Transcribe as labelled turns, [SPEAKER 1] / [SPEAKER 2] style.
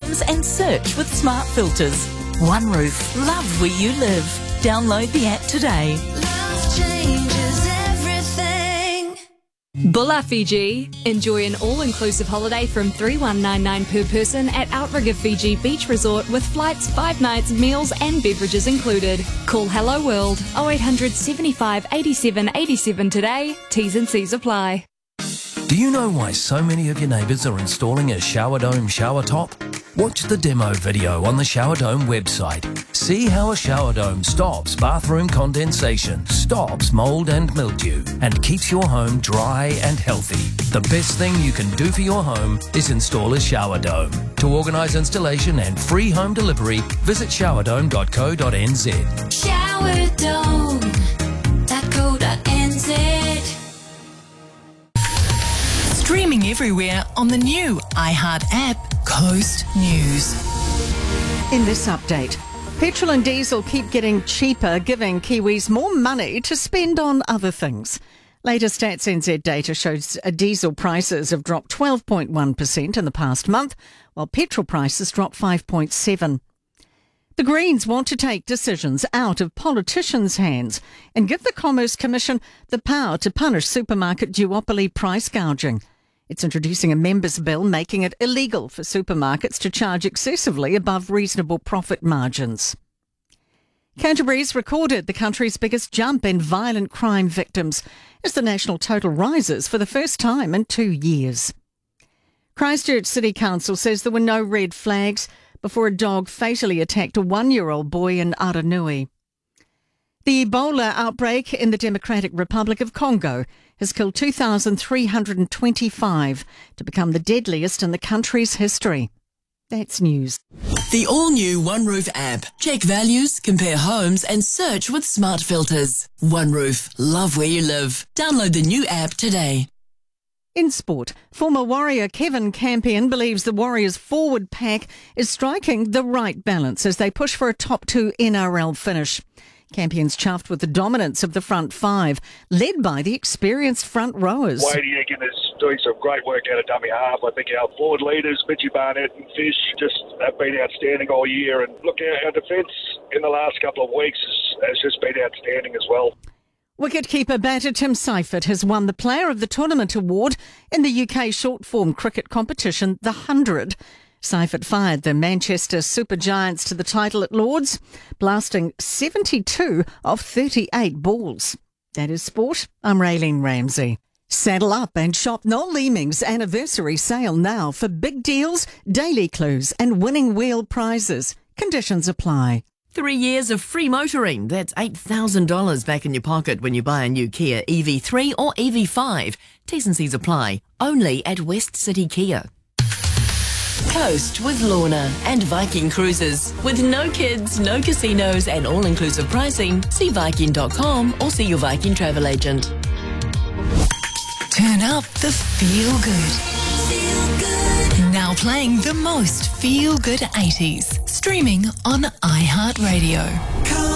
[SPEAKER 1] homes and search with smart filters. One Roof, love where you live. Download the app today.
[SPEAKER 2] Love changes everything.
[SPEAKER 3] Bulla Fiji. Enjoy an all-inclusive holiday from $3,199 per person at Outrigger Fiji Beach Resort with flights, 5 nights, meals and beverages included. Call Hello World 0800 75 87 87 today. T's and C's apply.
[SPEAKER 4] Do you know why so many of your neighbours are installing a Shower Dome shower top? Watch the demo video on the Shower Dome website. See how a shower dome stops bathroom condensation, stops mould and mildew, and keeps your home dry and healthy. The best thing you can do for your home is install a shower dome. To organise installation and free home delivery, visit showerdome.co.nz.
[SPEAKER 2] Showerdome.co.nz.
[SPEAKER 5] Streaming everywhere on the new iHeart app, Coast News.
[SPEAKER 6] In this update, petrol and diesel keep getting cheaper, giving Kiwis more money to spend on other things. Latest Stats NZ data shows diesel prices have dropped 12.1% in the past month, while petrol prices dropped 5.7%. The Greens want to take decisions out of politicians' hands and give the Commerce Commission the power to punish supermarket duopoly price gouging. It's introducing a members' bill making it illegal for supermarkets to charge excessively above reasonable profit margins. Canterbury's recorded the country's biggest jump in violent crime victims as the national total rises for the first time in 2 years. Christchurch City Council says there were no red flags before a dog fatally attacked a 1-year-old boy in Aranui. The Ebola outbreak in the Democratic Republic of Congo has killed 2,325 to become the deadliest in the country's history. That's news.
[SPEAKER 7] The all-new One Roof app. Check values, compare homes and search with smart filters. One Roof, love where you live. Download the new app today.
[SPEAKER 6] In sport, former Warrior Kevin Campion believes the Warriors' forward pack is striking the right balance as they push for a top 2 NRL finish. Campion's chuffed with the dominance of the front 5, led by the experienced front rowers.
[SPEAKER 8] Wadey Egan is doing some great work out of dummy half. I think our forward leaders, Mitchy Barnett and Fish, just have been outstanding all year. And look, our defence in the last couple of weeks has just been outstanding as well.
[SPEAKER 6] Wicketkeeper batter Tim Seifert has won the Player of the Tournament award in the UK short-form cricket competition, the 100. Seifert fired the Manchester Supergiants to the title at Lord's, blasting 72 of 38 balls. That is sport. I'm Raylene Ramsey. Saddle up and shop Noel Leeming's anniversary sale now for big deals, daily clues and winning wheel prizes. Conditions apply.
[SPEAKER 7] 3 years of free motoring. That's $8,000 back in your pocket when you buy a new Kia EV3 or EV5. T's and C's apply. Only at West City Kia. Coast with Lorna and Viking Cruises. With no kids, no casinos and all-inclusive pricing, see Viking.com or see your Viking travel agent.
[SPEAKER 5] Turn up the feel good.
[SPEAKER 2] Feel good.
[SPEAKER 5] Now playing the most feel good 80s. Streaming on iHeartRadio.